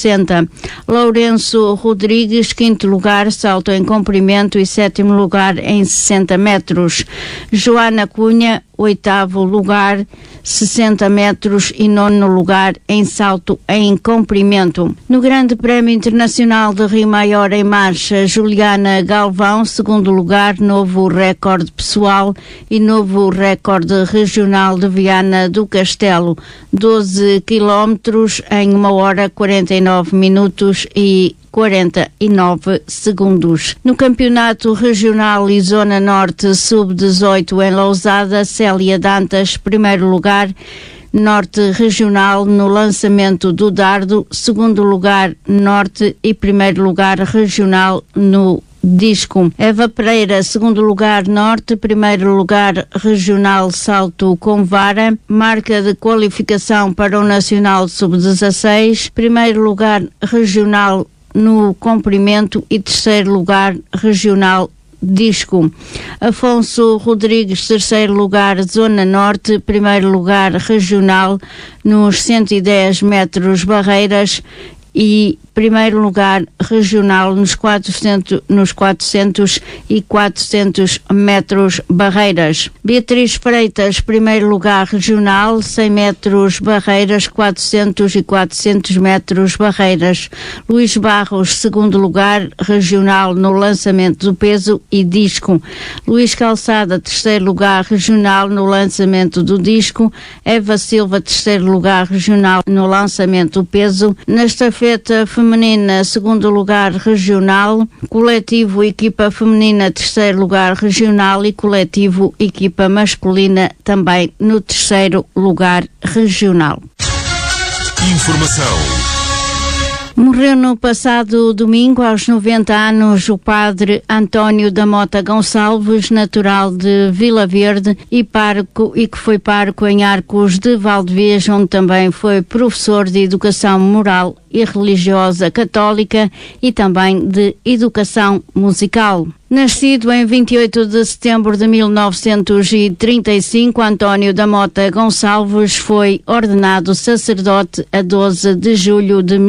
60. Lourenço Rodrigues, 5º lugar, salto em comprimento e 7º lugar em 60 metros. Joana Cunha, 8º lugar, 60 metros e 9º lugar em salto em comprimento. No Grande Prémio Internacional de Rio Maior em marcha, Juliana Galvão, 2º lugar, novo recorde pessoal e novo recorde regional de Viana do Castelo, 12 quilómetros em 1 hora 49 minutos e 49 segundos. No Campeonato Regional e Zona Norte Sub-18 em Lousada, Célia Dantas, 1º lugar, Norte Regional no lançamento do dardo, 2º lugar Norte e 1º lugar Regional no disco. Eva Pereira, 2º lugar Norte, 1º lugar Regional salto com vara, marca de qualificação para o Nacional Sub-16, 1º lugar Regional no comprimento e 3º lugar Regional disco. Afonso Rodrigues, 3º lugar Zona Norte, 1º lugar Regional nos 110 metros barreiras e 1º lugar regional nos 400 e 400 metros barreiras. Beatriz Freitas, 1º lugar regional, 100 metros barreiras, 400 e 400 metros barreiras. Luís Barros, 2º lugar regional no lançamento do peso e disco. Luís Calçada, 3º lugar regional no lançamento do disco. Eva Silva, 3º lugar regional no lançamento do peso. Na estafeta feminina, 2º lugar regional, coletivo equipa feminina, 3º lugar regional e coletivo equipa masculina também no 3º lugar regional. Informação. Morreu no passado domingo, aos 90 anos, o padre António da Mota Gonçalves, natural de Vila Verde e que foi pároco em Arcos de Valdevez, onde também foi professor de educação moral e religiosa católica e também de educação musical. Nascido em 28 de setembro de 1935, António da Mota Gonçalves foi ordenado sacerdote a 12 de julho de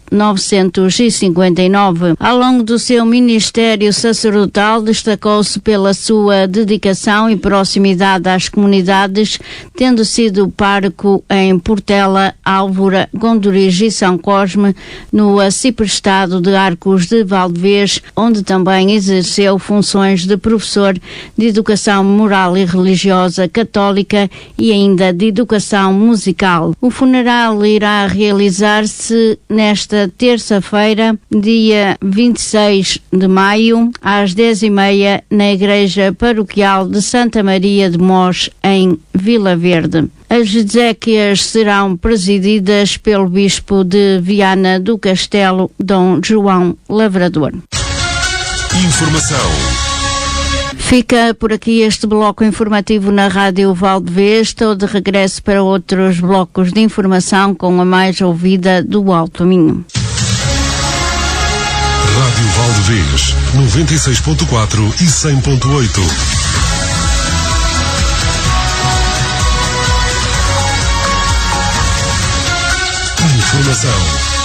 1959. Ao longo do seu ministério sacerdotal, destacou-se pela sua dedicação e proximidade às comunidades, tendo sido pároco em Portela, Álvora, Gondoriz e São Cosme, no arciprestado de Arcos de Valdevez, onde também exerceu funções de professor de educação moral e religiosa católica e ainda de educação musical. O funeral irá realizar-se nesta terça-feira, dia 26 de maio, às 10h30, na Igreja Paroquial de Santa Maria de Mós, em Vila Verde. As exéquias serão presididas pelo Bispo de Viana do Castelo, Dom João Lavrador. Informação. Fica por aqui este bloco informativo na Rádio Valdevez. Estou de regresso para outros blocos de informação com a mais ouvida do Alto Minho. Rádio Valdevez, 96.4 e 100.8. Informação.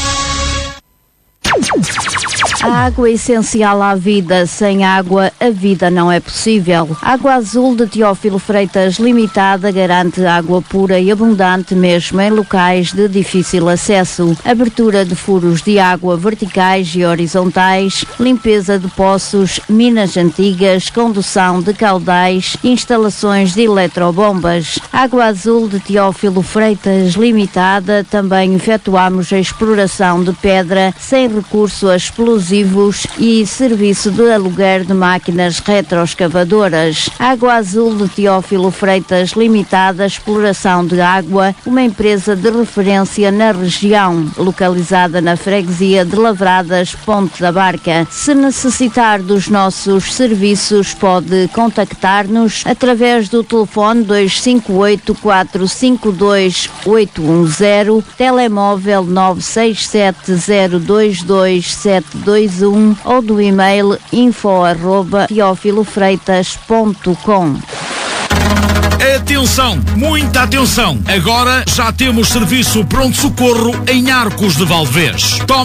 A água é essencial à vida. Sem água, a vida não é possível. Água Azul de Teófilo Freitas Limitada garante água pura e abundante mesmo em locais de difícil acesso. Abertura de furos de água verticais e horizontais, limpeza de poços, minas antigas, condução de caudais, instalações de eletrobombas. Água Azul de Teófilo Freitas Limitada. Também efetuamos a exploração de pedra sem recurso a explosivos e serviço de aluguer de máquinas retroescavadoras. Água Azul de Teófilo Freitas Limitada, exploração de água, uma empresa de referência na região, localizada na freguesia de Lavradas, Ponte da Barca. Se necessitar dos nossos serviços, pode contactar-nos através do telefone 258 452 810, telemóvel 967 022 721 ou do e-mail info@teofilofreitas.com. Atenção, muita atenção. Agora já temos serviço pronto-socorro em Arcos de Valdevez.